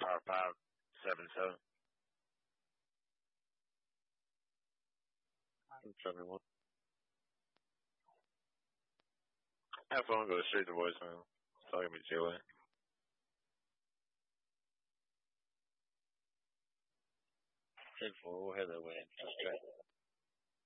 57577. Show me one. That phone goes straight to voicemail. It's talking to me, Chile. Straightforward. We'll head that way. That's great.